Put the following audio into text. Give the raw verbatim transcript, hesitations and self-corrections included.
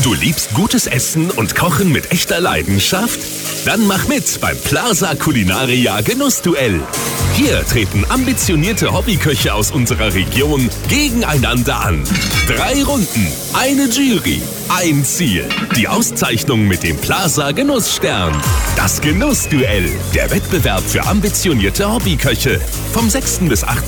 Du liebst gutes Essen und Kochen mit echter Leidenschaft? Dann mach mit beim Plaza Culinaria Genussduell. Hier treten ambitionierte Hobbyköche aus unserer Region gegeneinander an. Drei Runden, eine Jury, ein Ziel. Die Auszeichnung mit dem Plaza Genussstern. Das Genussduell, der Wettbewerb für ambitionierte Hobbyköche. Vom sechsten bis achten